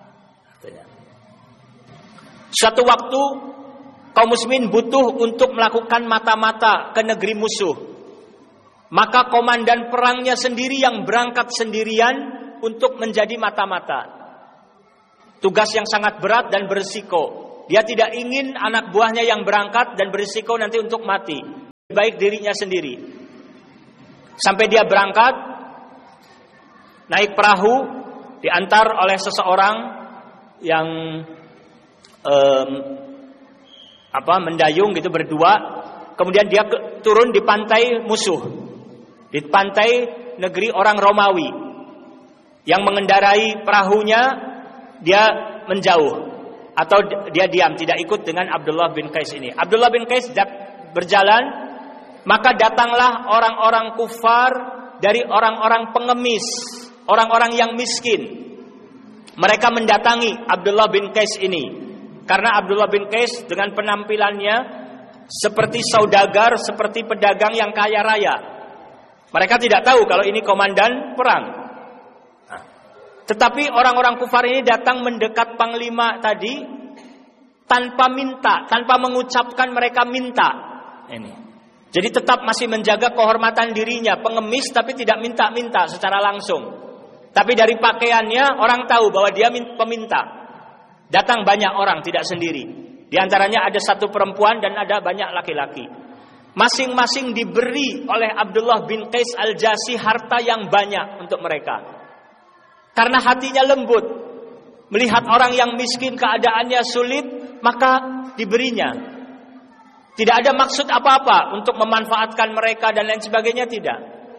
Suatu waktu kaum muslimin butuh untuk melakukan mata-mata ke negeri musuh. Maka komandan perangnya sendiri yang berangkat sendirian untuk menjadi mata-mata. Tugas yang sangat berat dan berisiko. Dia tidak ingin anak buahnya yang berangkat dan berisiko nanti untuk mati. baik dirinya sendiri. Sampai dia berangkat, naik perahu, diantar oleh seseorang yang um, apa mendayung gitu berdua. Kemudian dia ke, turun di pantai musuh, di pantai negeri orang Romawi. Yang mengendarai perahunya dia menjauh atau dia diam, tidak ikut dengan Abdullah bin Qais ini. Abdullah bin Qais berjalan, maka datanglah orang-orang kufar dari orang-orang pengemis, orang-orang yang miskin. Mereka mendatangi Abdullah bin Qais ini karena Abdullah bin Qais dengan penampilannya seperti saudagar, seperti pedagang yang kaya raya. Mereka tidak tahu kalau ini komandan perang. Nah, tetapi orang-orang kufar ini datang mendekat panglima tadi tanpa minta, tanpa mengucapkan mereka minta. Ini. Jadi tetap masih menjaga kehormatan dirinya, pengemis tapi tidak minta-minta secara langsung. Tapi dari pakaiannya orang tahu bahwa dia peminta. Datang banyak orang, tidak sendiri. Di antaranya ada satu perempuan dan ada banyak laki-laki. Masing-masing diberi oleh Abdullah bin Qais Al-Jasi harta yang banyak untuk mereka. Karena hatinya lembut. Melihat orang yang miskin keadaannya sulit, maka diberinya. Tidak ada maksud apa-apa untuk memanfaatkan mereka dan lain sebagainya, tidak.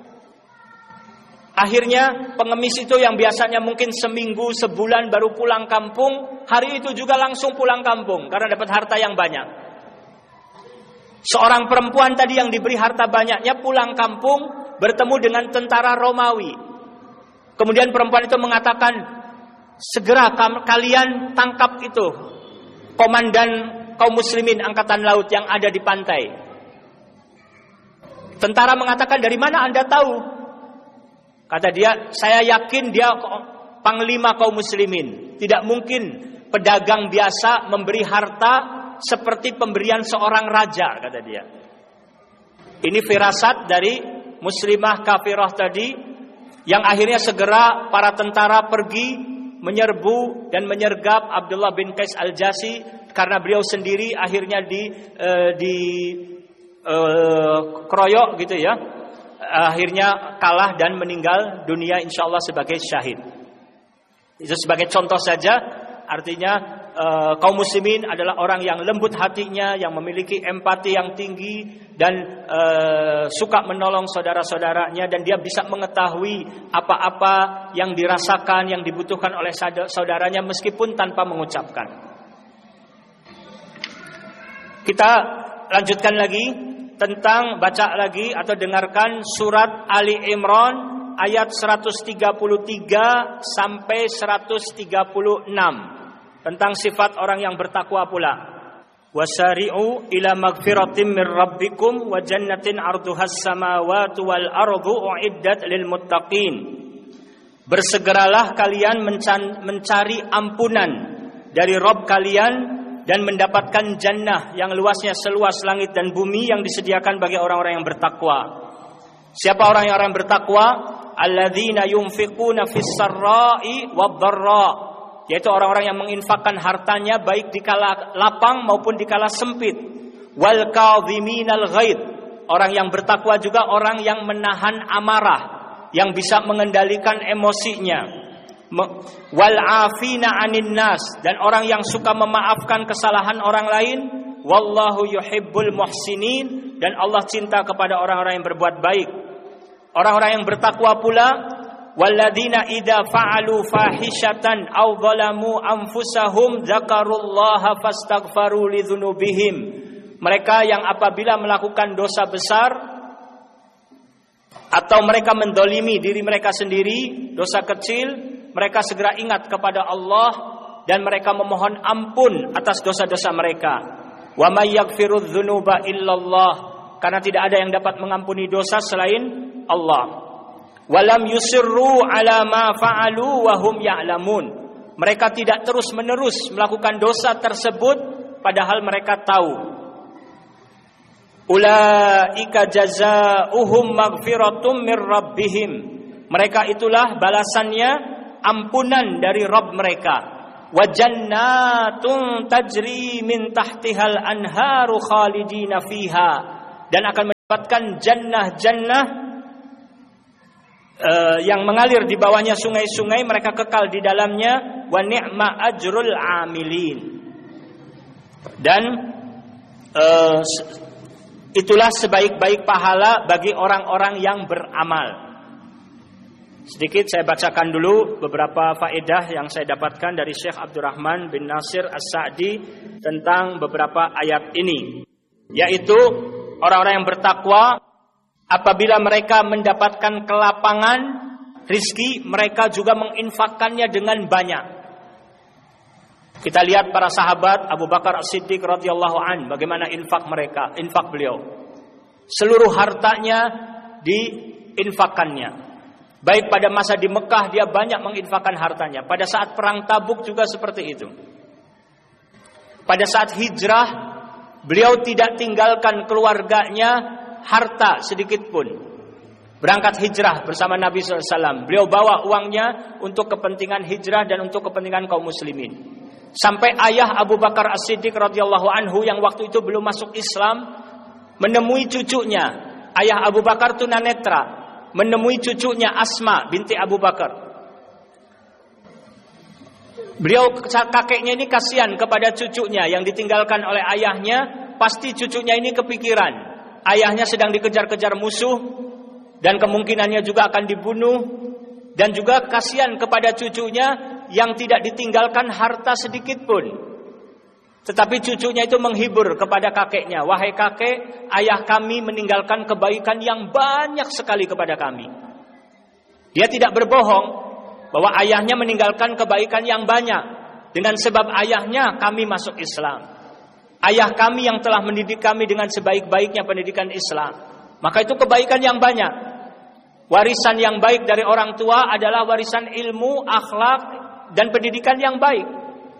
Akhirnya pengemis itu yang biasanya mungkin seminggu, sebulan baru pulang kampung, hari itu juga langsung pulang kampung karena dapat harta yang banyak. Seorang perempuan tadi yang diberi harta banyaknya pulang kampung bertemu dengan tentara Romawi. Kemudian perempuan itu mengatakan, segera kalian tangkap itu komandan kaum muslimin angkatan laut yang ada di pantai. Tentara mengatakan, dari mana Anda tahu? Kata dia, saya yakin dia panglima kaum muslimin. Tidak mungkin pedagang biasa memberi harta seperti pemberian seorang raja, kata dia. Ini firasat dari muslimah kafirah tadi, yang akhirnya segera para tentara pergi menyerbu dan menyergap Abdullah bin Qais Al-Jasi karena beliau sendiri akhirnya di uh, di uh, keroyok gitu ya. Akhirnya kalah dan meninggal dunia insyaallah sebagai syahid. Itu sebagai contoh saja, artinya e, kaum muslimin adalah orang yang lembut hatinya, yang memiliki empati yang tinggi dan e, suka menolong saudara-saudaranya, dan dia bisa mengetahui apa-apa yang dirasakan, yang dibutuhkan oleh saudaranya meskipun tanpa mengucapkan. Kita lanjutkan lagi tentang, baca lagi atau dengarkan surat Ali Imran ayat seratus tiga puluh tiga sampai seratus tiga puluh enam tentang sifat orang yang bertakwa pula. Wasari'u ila magfiratin min rabbikum wa jannatin 'arduhas samawati wal ardu u'iddat lil muttaqin. Bersegeralah kalian mencari ampunan dari Rabb kalian dan mendapatkan jannah yang luasnya seluas langit dan bumi yang disediakan bagi orang-orang yang bertakwa. Siapa orang yang orang bertakwa? Alladzina yunfiquna fis sarra'i wad-dharra, yaitu orang-orang yang menginfakkan hartanya baik di kala lapang maupun di kala sempit. Wal kadhiminal ghaid, orang yang bertakwa juga orang yang menahan amarah, yang bisa mengendalikan emosinya. Wal afina 'anin nas, dan orang yang suka memaafkan kesalahan orang lain. Wallahu yuhibbul muhsinin, dan Allah cinta kepada orang-orang yang berbuat baik. Orang-orang yang bertakwa pula, walladzina idza fa'alu fahishatan aw zalamu anfusahum dzakarullaha fastaghfaru lidzunubihim. Mereka yang apabila melakukan dosa besar atau mereka mendolimi diri mereka sendiri, dosa kecil, mereka segera ingat kepada Allah dan mereka memohon ampun atas dosa-dosa mereka. Wa may yaghfirudz dzunuba illallah, karena tidak ada yang dapat mengampuni dosa selain Allah. Walam yusirru ala ma fa'alu wa hum ya'lamun, mereka tidak terus-menerus melakukan dosa tersebut padahal mereka tahu. Ulaika jazaohum maghfiratum mir rabbihim, mereka itulah balasannya ampunan dari Rabb mereka. Wa jannatun tajri min tahtihal anharu khalidina fiha, dan akan dapatkan jannah-jannah uh, yang mengalir di bawahnya sungai-sungai, mereka kekal di dalamnya. Wa ni'ma ajrul amilin. Dan uh, itulah sebaik-baik pahala bagi orang-orang yang beramal. Sedikit saya bacakan dulu beberapa faedah yang saya dapatkan dari Syekh Abdurrahman bin Nasir As-Sa'di tentang beberapa ayat ini, yaitu orang-orang yang bertakwa apabila mereka mendapatkan kelapangan rizki, mereka juga menginfakkannya dengan banyak. Kita lihat para sahabat Abu Bakar As-Siddiq radhiyallahu an, bagaimana infak mereka, infak beliau. Seluruh hartanya diinfakkannya. Baik pada masa di Mekah dia banyak menginfakkan hartanya. Pada saat perang Tabuk juga seperti itu. Pada saat hijrah beliau tidak tinggalkan keluarganya harta sedikit pun. Berangkat hijrah bersama Nabi shallallahu alaihi wasallam. Beliau bawa uangnya untuk kepentingan hijrah dan untuk kepentingan kaum muslimin. Sampai ayah Abu Bakar As-Siddiq radhiyallahu anhu yang waktu itu belum masuk Islam menemui cucunya. Ayah Abu Bakar tunanetra menemui cucunya Asma binti Abu Bakar. Beliau kakeknya ini kasihan kepada cucunya yang ditinggalkan oleh ayahnya. Pasti cucunya ini kepikiran ayahnya sedang dikejar-kejar musuh dan kemungkinannya juga akan dibunuh. Dan juga kasihan kepada cucunya yang tidak ditinggalkan harta sedikit pun. Tetapi cucunya itu menghibur kepada kakeknya, wahai kakek, ayah kami meninggalkan kebaikan yang banyak sekali kepada kami. Dia tidak berbohong bahwa ayahnya meninggalkan kebaikan yang banyak. Dengan sebab ayahnya kami masuk Islam. Ayah kami yang telah mendidik kami dengan sebaik-baiknya pendidikan Islam. Maka itu kebaikan yang banyak. Warisan yang baik dari orang tua adalah warisan ilmu, akhlak, dan pendidikan yang baik.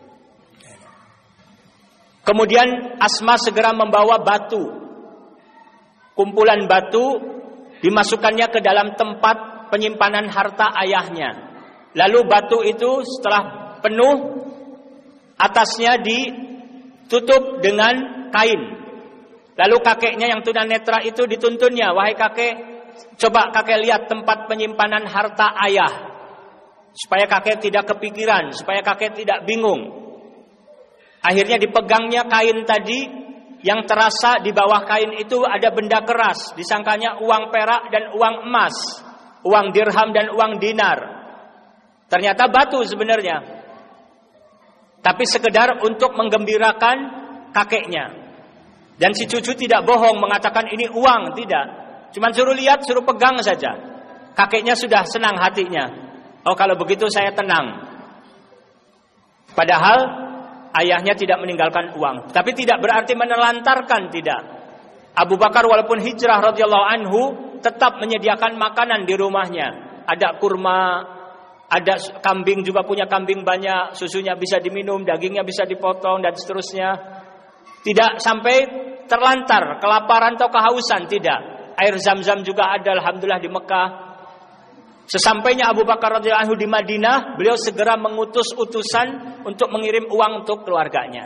Kemudian Asma segera membawa batu, kumpulan batu, dimasukkannya ke dalam tempat penyimpanan harta ayahnya. Lalu batu itu setelah penuh, atasnya ditutup dengan kain. Lalu kakeknya yang tunanetra itu dituntunnya, wahai kakek, coba kakek lihat tempat penyimpanan harta ayah, supaya kakek tidak kepikiran, supaya kakek tidak bingung. Akhirnya dipegangnya kain tadi, yang terasa di bawah kain itu ada benda keras, disangkanya uang perak dan uang emas, uang dirham dan uang dinar. Ternyata batu sebenarnya. Tapi sekedar untuk menggembirakan kakeknya. Dan si cucu tidak bohong mengatakan ini uang, tidak. Cuma suruh lihat, suruh pegang saja. Kakeknya sudah senang hatinya. Oh, kalau begitu saya tenang. Padahal ayahnya tidak meninggalkan uang, tapi tidak berarti menelantarkan, tidak. Abu Bakar walaupun hijrah radhiyallahu anhu tetap menyediakan makanan di rumahnya. Ada kurma, ada kambing, juga punya kambing banyak, susunya bisa diminum, dagingnya bisa dipotong dan seterusnya. Tidak sampai terlantar, kelaparan atau kehausan, tidak. Air Zam-Zam juga ada alhamdulillah di Mekah. Sesampainya Abu Bakar radhiyallahu anhu di Madinah, beliau segera mengutus utusan untuk mengirim uang untuk keluarganya.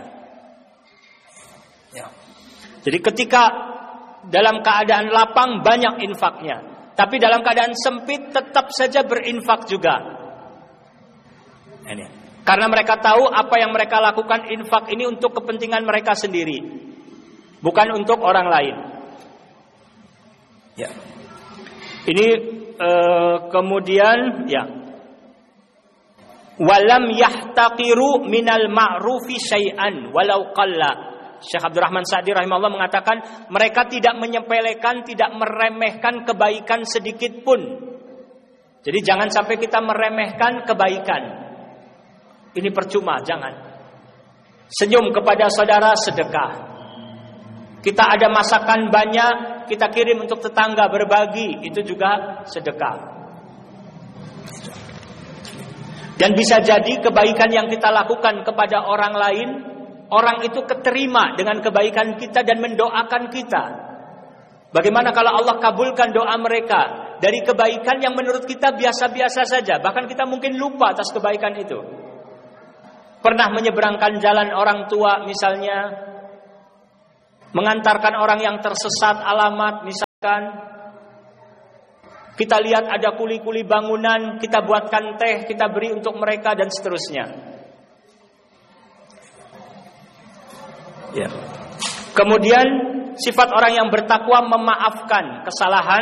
Ya. Jadi ketika dalam keadaan lapang banyak infaknya, tapi dalam keadaan sempit tetap saja berinfak juga. Ini. Karena mereka tahu apa yang mereka lakukan infak ini untuk kepentingan mereka sendiri, bukan untuk orang lain. Ya. Ini Uh, kemudian ya, walam yahtaqiru minal ma'rufi syai'an walau qalla. Syekh Abdurrahman Sa'di rahimahullah mengatakan mereka tidak menyepelekan, tidak meremehkan kebaikan sedikit pun. Jadi jangan sampai kita meremehkan kebaikan. Ini percuma, jangan. Senyum kepada saudara sedekah. Kita ada masakan banyak, kita kirim untuk tetangga berbagi, itu juga sedekah. Dan bisa jadi kebaikan yang kita lakukan kepada orang lain, orang itu keterima dengan kebaikan kita dan mendoakan kita. Bagaimana kalau Allah kabulkan doa mereka dari kebaikan yang menurut kita biasa-biasa saja, bahkan kita mungkin lupa atas kebaikan itu. Pernah menyeberangkan jalan orang tua misalnya, mengantarkan orang yang tersesat alamat misalnya, Kita lihat ada kuli-kuli bangunan, kita buatkan teh, kita beri untuk mereka dan seterusnya. Ya. Kemudian sifat orang yang bertakwa memaafkan kesalahan.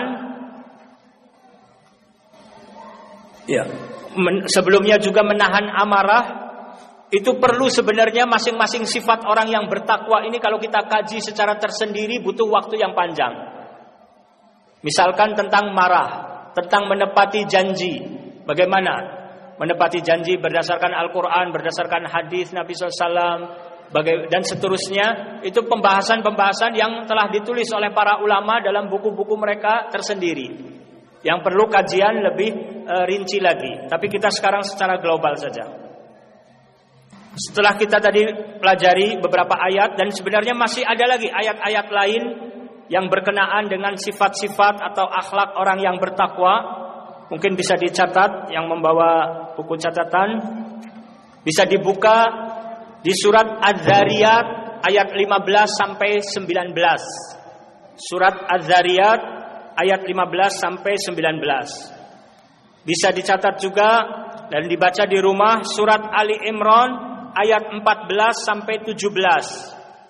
Ya. Men- sebelumnya juga menahan amarah. Itu perlu sebenarnya masing-masing sifat orang yang bertakwa ini kalau kita kaji secara tersendiri butuh waktu yang panjang. Misalkan tentang marah, tentang menepati janji. Bagaimana menepati janji berdasarkan Al-Quran, berdasarkan hadis Nabi shallallahu alaihi wasallam, dan seterusnya. Itu pembahasan-pembahasan yang telah ditulis oleh para ulama dalam buku-buku mereka tersendiri, yang perlu kajian lebih e, rinci lagi. Tapi kita sekarang secara global saja. Setelah kita tadi pelajari beberapa ayat, dan sebenarnya masih ada lagi ayat-ayat lain yang berkenaan dengan sifat-sifat atau akhlak orang yang bertakwa. Mungkin bisa dicatat, yang membawa buku catatan bisa dibuka di surat Az-Zariyat ayat lima belas sampai sembilan belas. Surat Az-Zariyat ayat lima belas sampai sembilan belas. Bisa dicatat juga dan dibaca di rumah surat Ali Imran ayat empat belas sampai tujuh belas.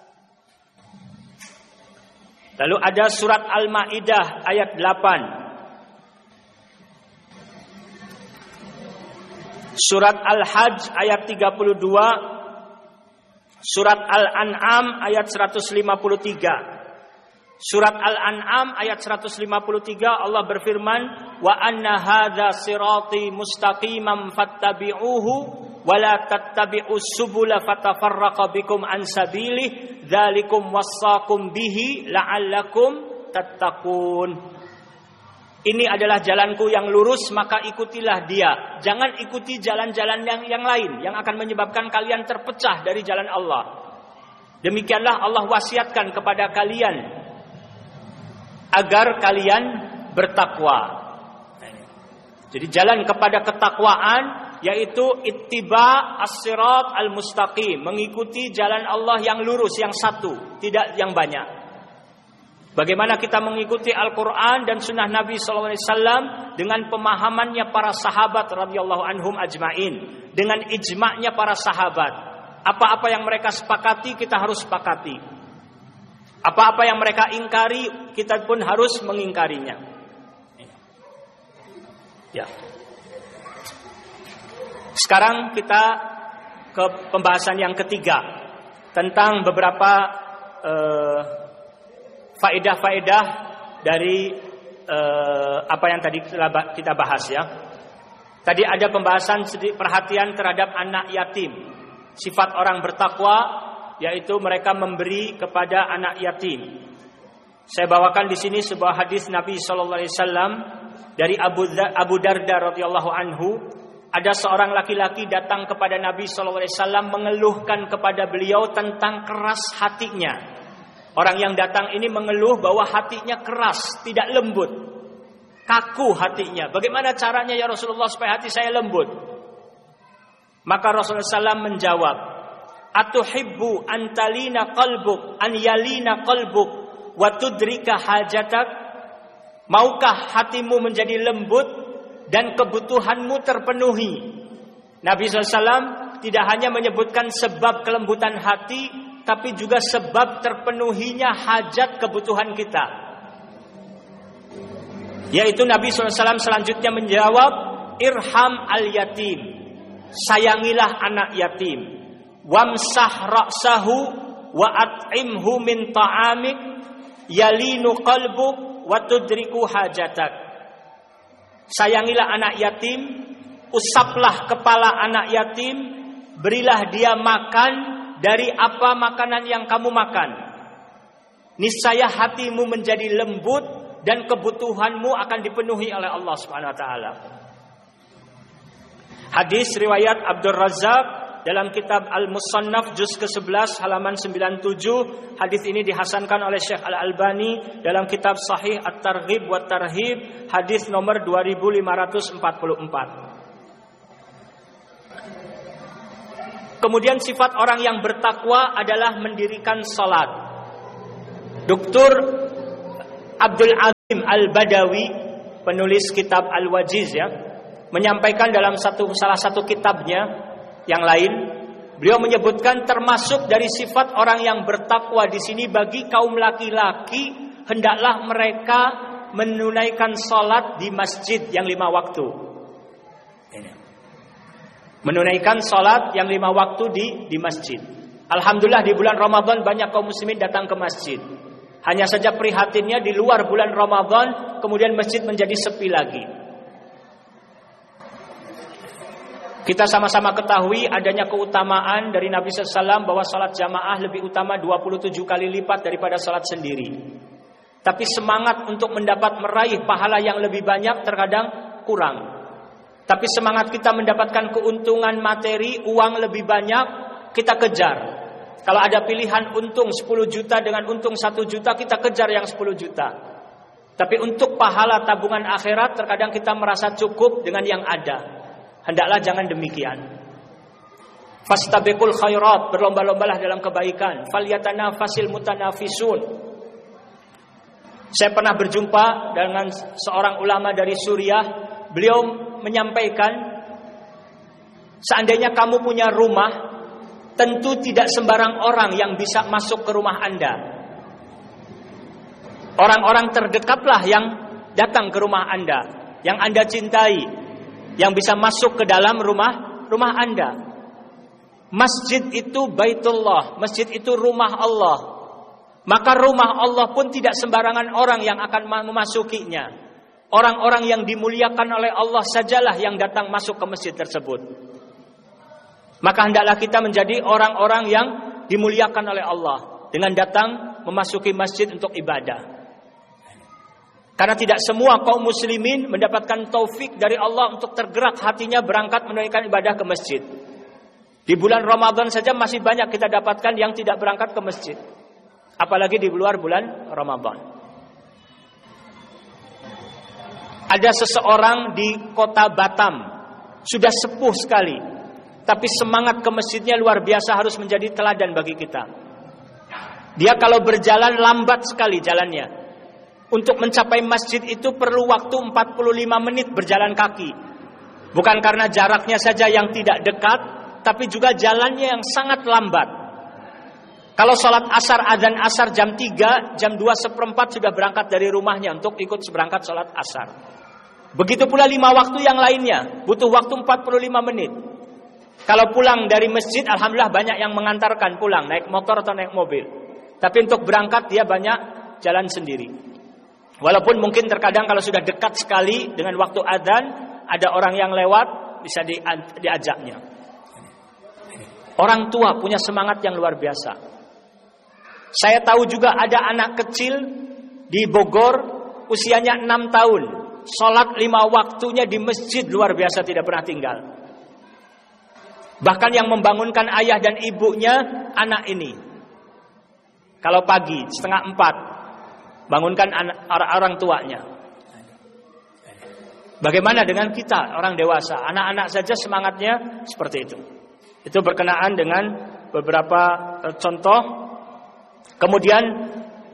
Lalu ada surat Al-Maidah ayat delapan. Surat Al-Hajj ayat tiga puluh dua. Surat Al-An'am ayat seratus lima puluh tiga. Surat Al-An'am ayat seratus lima puluh tiga Allah berfirman, "Wa anna hadza sirati mustaqiman fattabi'uhu wa la tattabi'us subula fatafarraqa bikum an sabilihi dzalikum wassaqum bihi la'allakum tattaqun." Ini adalah jalanku yang lurus, maka ikutilah dia. Jangan ikuti jalan-jalan yang yang lain yang akan menyebabkan kalian terpecah dari jalan Allah. Demikianlah Allah wasiatkan kepada kalian agar kalian bertakwa. Jadi jalan kepada ketakwaan yaitu ittiba as-sirat al-mustaqim, mengikuti jalan Allah yang lurus, yang satu, tidak yang banyak. Bagaimana kita mengikuti Al-Quran dan Sunnah Nabi shallallahu alaihi wasallam dengan pemahamannya para sahabat radhiyallahu anhum ajmain, dengan ijma'nya para sahabat. Apa-apa yang mereka sepakati kita harus sepakati. Apa-apa yang mereka ingkari kita pun harus mengingkarinya. Ya. Sekarang kita ke pembahasan yang ketiga tentang beberapa eh, faedah-faedah dari eh, apa yang tadi kita bahas ya. Tadi ada pembahasan perhatian terhadap anak yatim. Sifat orang bertakwa yaitu mereka memberi kepada anak yatim. Saya bawakan di sini sebuah hadis Nabi shallallahu alaihi wasallam dari Abu Abu Darda radhiyallahu anhu. Ada seorang laki-laki datang kepada Nabi shallallahu alaihi wasallam mengeluhkan kepada beliau tentang keras hatinya. Orang yang datang ini mengeluh bahwa hatinya keras, tidak lembut, kaku hatinya. Bagaimana caranya ya Rasulullah supaya hati saya lembut? Maka Rasulullah shallallahu alaihi wasallam menjawab, "Atuhibbu antalina qalbuk, an yalina qalbuk, wa tudrika hajatak?" Maukah hatimu menjadi lembut dan kebutuhanmu terpenuhi? Nabi shallallahu alaihi wasallam tidak hanya menyebutkan sebab kelembutan hati, tapi juga sebab terpenuhinya hajat kebutuhan kita. Yaitu Nabi shallallahu alaihi wasallam selanjutnya menjawab, "Irham al-yatim." Sayangilah anak yatim. "Wamsah ra'sahu wa at'imhu min ta'amik yalinu qalbuk wa tudriku hajatak." Sayangilah anak yatim, usaplah kepala anak yatim, berilah dia makan dari apa makanan yang kamu makan. Niscaya hatimu menjadi lembut dan kebutuhanmu akan dipenuhi oleh Allah Subhanahu wa taala. Hadis riwayat Abdul Razzaq dalam kitab Al-Musannaf juz ke sebelas halaman sembilan puluh tujuh. Hadis ini dihasankan oleh Syekh Al-Albani dalam kitab Sahih At-Targhib wa Tarhib hadis nomor dua ribu lima ratus empat puluh empat. Kemudian sifat orang yang bertakwa adalah mendirikan salat. Doktor Abdul Al-Badawi, penulis kitab Al-Wajiz ya, menyampaikan dalam satu salah satu kitabnya yang lain, beliau menyebutkan termasuk dari sifat orang yang bertakwa di sini bagi kaum laki-laki, hendaklah mereka menunaikan salat di masjid yang lima waktu. Menunaikan salat yang lima waktu di di masjid. Alhamdulillah di bulan Ramadan banyak kaum muslimin datang ke masjid. Hanya saja prihatinnya di luar bulan Ramadan kemudian masjid menjadi sepi lagi. Kita sama-sama ketahui adanya keutamaan dari Nabi sallallahu alaihi wasallam bahwa salat jamaah lebih utama dua puluh tujuh kali lipat daripada salat sendiri. Tapi semangat untuk mendapat meraih pahala yang lebih banyak terkadang kurang. Tapi semangat kita mendapatkan keuntungan materi, uang lebih banyak, kita kejar. Kalau ada pilihan untung sepuluh juta dengan untung satu juta, kita kejar yang sepuluh juta. Tapi untuk pahala tabungan akhirat terkadang kita merasa cukup dengan yang ada. Hendaklah jangan demikian. Fastabiqul khairat, berlomba-lombalah dalam kebaikan. Falyatanafasil mutanafisun. Saya pernah berjumpa dengan seorang ulama dari Suriah. Beliau menyampaikan, seandainya kamu punya rumah, tentu tidak sembarang orang yang bisa masuk ke rumah Anda. Orang-orang terdekatlah yang datang ke rumah Anda, yang Anda cintai, yang bisa masuk ke dalam rumah rumah Anda. Masjid itu Baitullah, masjid itu rumah Allah. Maka rumah Allah pun tidak sembarangan orang yang akan memasukinya. Orang-orang yang dimuliakan oleh Allah sajalah yang datang masuk ke masjid tersebut. Maka hendaklah kita menjadi orang-orang yang dimuliakan oleh Allah dengan datang memasuki masjid untuk ibadah. Karena tidak semua kaum muslimin mendapatkan taufik dari Allah untuk tergerak hatinya berangkat menunaikan ibadah ke masjid. Di bulan Ramadan saja masih banyak kita dapatkan yang tidak berangkat ke masjid. Apalagi di luar bulan Ramadan. Ada seseorang di kota Batam, sudah sepuh sekali, tapi semangat ke masjidnya luar biasa, harus menjadi teladan bagi kita. Dia kalau berjalan lambat sekali jalannya. Untuk mencapai masjid itu perlu waktu empat puluh lima menit berjalan kaki. Bukan karena jaraknya saja yang tidak dekat, tapi juga jalannya yang sangat lambat. Kalau sholat asar, adzan asar jam tiga, jam dua seperempat sudah berangkat dari rumahnya untuk ikut berangkat sholat asar. Begitu pula lima waktu yang lainnya, butuh waktu empat puluh lima menit. Kalau pulang dari masjid, alhamdulillah banyak yang mengantarkan pulang, naik motor atau naik mobil. Tapi untuk berangkat dia banyak jalan sendiri. Walaupun mungkin terkadang kalau sudah dekat sekali dengan waktu adzan, ada orang yang lewat, bisa diajaknya. Orang tua punya semangat yang luar biasa. Saya tahu juga ada anak kecil di Bogor, usianya enam tahun. Sholat lima waktunya di masjid luar biasa, tidak pernah tinggal. Bahkan yang membangunkan ayah dan ibunya anak ini. Kalau pagi setengah empat, bangunkan anak, orang tuanya. Bagaimana dengan kita orang dewasa? Anak-anak saja semangatnya seperti itu. Itu berkenaan dengan beberapa contoh. Kemudian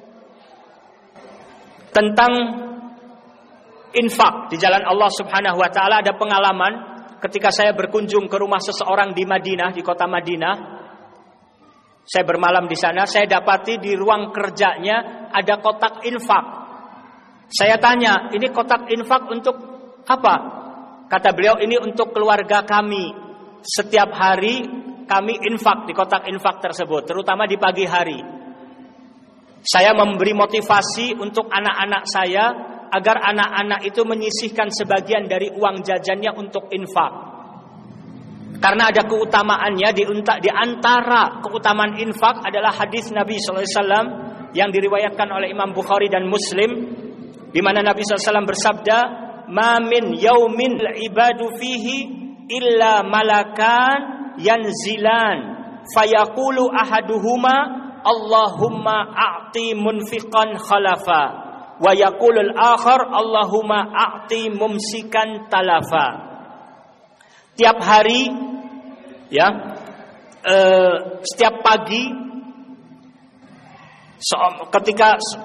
tentang infak di jalan Allah Subhanahu wa taala, ada pengalaman ketika saya berkunjung ke rumah seseorang di Madinah, di kota Madinah. Saya bermalam di sana, saya dapati di ruang kerjanya ada kotak infak. Saya tanya, "Ini kotak infak untuk apa?" Kata beliau, "Ini untuk keluarga kami. Setiap hari kami infak di kotak infak tersebut, terutama di pagi hari. Saya memberi motivasi untuk anak-anak saya agar anak-anak itu menyisihkan sebagian dari uang jajannya untuk infak. Karena ada keutamaannya, di antara keutamaan infak adalah hadis Nabi sallallahu alaihi wasallam yang diriwayatkan oleh Imam Bukhari dan Muslim, di mana Nabi sallallahu alaihi wasallam bersabda, "Ma min yaumin al-ibadu fihi illa malakan yanzilan fayaqulu ahaduhuma Allahumma a'ti munfiqan khalafa wa yaqulul akhar Allahumma a'ti mumsikan talafa." Tiap hari ya, eh, setiap pagi so, ketika